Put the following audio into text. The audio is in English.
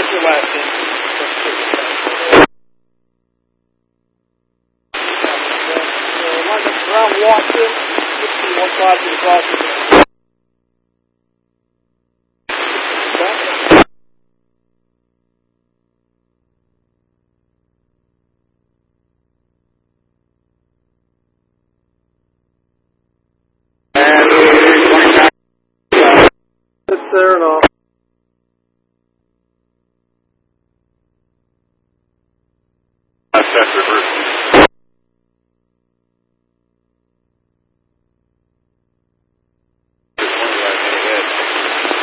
your last in. Line up around Washington, 61 to the crossing. There and off. Center versus